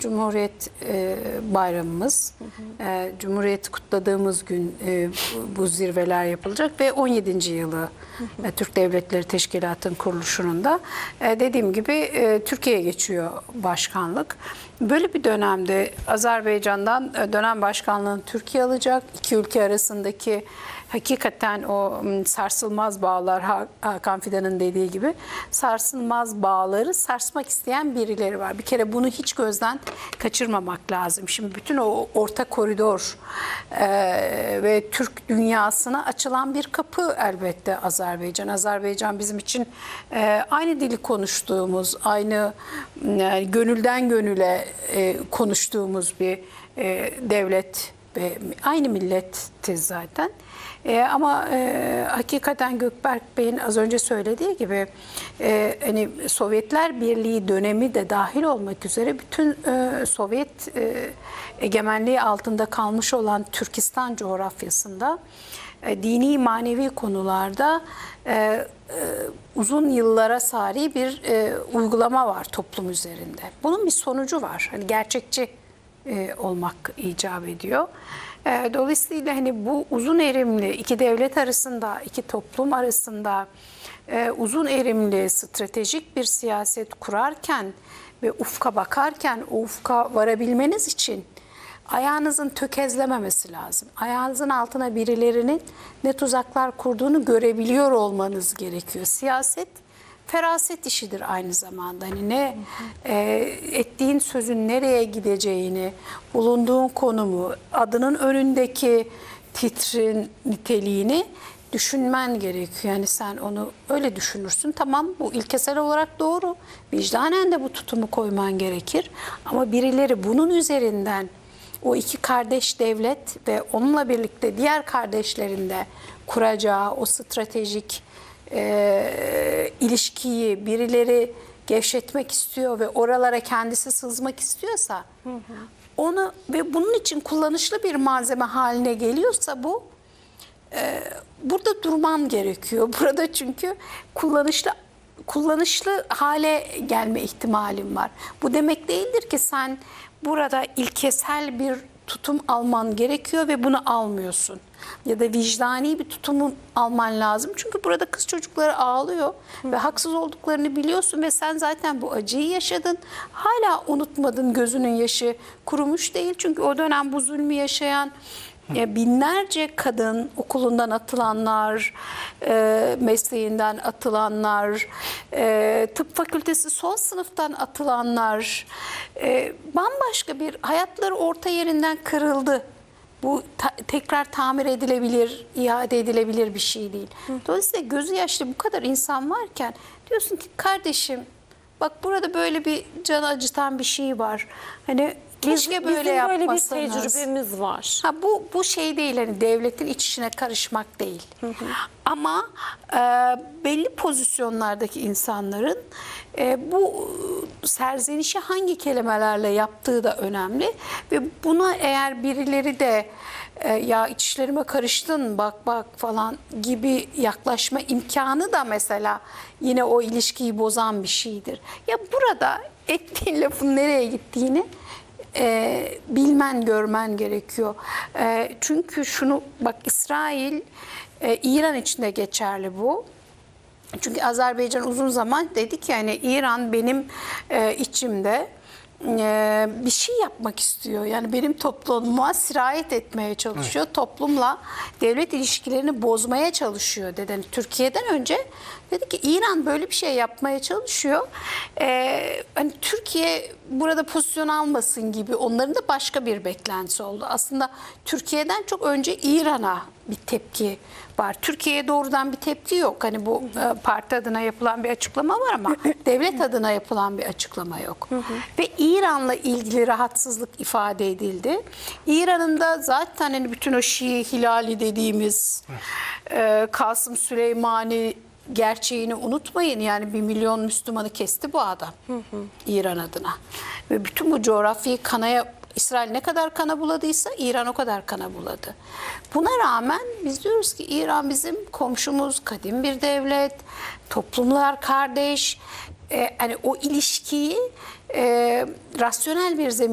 Cumhuriyet bayramımız. Cumhuriyeti kutladığımız gün bu zirveler yapılacak ve 17. yılı Türk Devletleri Teşkilatı'nın kuruluşunun da dediğim gibi Türkiye'ye geçiyor başkanlık. Böyle bir dönemde Azerbaycan'dan dönem başkanlığını Türkiye alacak. İki ülke arasındaki hakikaten o sarsılmaz bağlar, Hakan Fidan'ın dediği gibi sarsılmaz bağları sarsmak isteyen birileri var. Bir kere bunu hiç gözden kaçırmamak lazım. Şimdi bütün o orta koridor ve Türk dünyasına açılan bir kapı elbette Azerbaycan. Azerbaycan bizim için aynı dili konuştuğumuz, aynı gönülden gönüle konuştuğumuz bir devlet ve aynı milletiz zaten. Ama hakikaten Gökberk Bey'in az önce söylediği gibi hani Sovyetler Birliği dönemi de dahil olmak üzere bütün Sovyet egemenliği altında kalmış olan Türkistan coğrafyasında dini manevi konularda uzun yıllara sari bir uygulama var toplum üzerinde. Bunun bir sonucu var. Hani gerçekçi olmak icap ediyor. Dolayısıyla hani bu uzun erimli iki devlet arasında, iki toplum arasında uzun erimli stratejik bir siyaset kurarken ve ufka bakarken o ufka varabilmeniz için ayağınızın tökezlememesi lazım. Ayağınızın altına birilerinin ne tuzaklar kurduğunu görebiliyor olmanız gerekiyor. Siyaset feraset işidir aynı zamanda. Hani ne ettiğin sözün nereye gideceğini, bulunduğun konumu, adının önündeki titrin niteliğini düşünmen gerekiyor. Yani sen onu öyle düşünürsün. Tamam, bu ilkesel olarak doğru. Vicdanen de bu tutumu koyman gerekir. Ama birileri bunun üzerinden o iki kardeş devlet ve onunla birlikte diğer kardeşlerinde kuracağı o stratejik ilişkiyi birileri gevşetmek istiyor ve oralara kendisi sızmak istiyorsa onu ve bunun için kullanışlı bir malzeme haline geliyorsa bu burada durman gerekiyor. Burada çünkü kullanışlı hale gelme ihtimalim var. Bu demek değildir ki sen burada ilkesel bir tutum alman gerekiyor ve bunu almıyorsun. Ya da vicdani bir tutumun alman lazım. Çünkü burada kız çocukları ağlıyor ve haksız olduklarını biliyorsun ve sen zaten bu acıyı yaşadın. Hala unutmadın, gözünün yaşı kurumuş değil. Çünkü o dönem bu zulmü yaşayan binlerce kadın, okulundan atılanlar, mesleğinden atılanlar, tıp fakültesi son sınıftan atılanlar, bambaşka bir hayatları orta yerinden kırıldı. Bu tekrar tamir edilebilir, iade edilebilir bir şey değil. Dolayısıyla gözü yaşlı bu kadar insan varken diyorsun ki kardeşim bak burada böyle bir can acıtan bir şey var. Hani keşke böyle yapmasanız. Böyle bir tecrübemiz var. Ha, bu şey değil, hani devletin iç işine karışmak değil. Ama belli pozisyonlardaki insanların bu serzenişi hangi kelimelerle yaptığı da önemli. Ve buna eğer birileri de ya iç işlerime karıştın bak bak falan gibi yaklaşma imkanı da mesela yine o ilişkiyi bozan bir şeydir. Ya burada ettiğin lafın nereye gittiğini bilmen, görmen gerekiyor. Çünkü şunu bak, İsrail, İran için de geçerli bu. Çünkü Azerbaycan uzun zaman dedi ki yani İran benim içimde bir şey yapmak istiyor. Yani benim toplumuma sirayet etmeye çalışıyor. Evet. Toplumla devlet ilişkilerini bozmaya çalışıyor dedi. Yani Türkiye'den önce dedi ki İran böyle bir şey yapmaya çalışıyor. Hani Türkiye burada pozisyon almasın gibi onların da başka bir beklentisi oldu. Aslında Türkiye'den çok önce İran'a bir tepki var. Türkiye'ye doğrudan bir tepki yok. Hani bu parti adına yapılan bir açıklama var ama devlet adına yapılan bir açıklama yok. Ve İran'la ilgili rahatsızlık ifade edildi. İran'ın da zaten hani bütün o Şii hilali dediğimiz Kasım Süleymani gerçeğini unutmayın. Yani 1 milyon Müslümanı kesti bu adam İran adına. Ve bütün bu coğrafyayı İsrail ne kadar kana buladıysa İran o kadar kana buladı. Buna rağmen biz diyoruz ki İran bizim komşumuz, kadim bir devlet, toplumlar kardeş. Hani o ilişkiyi rasyonel bir zemin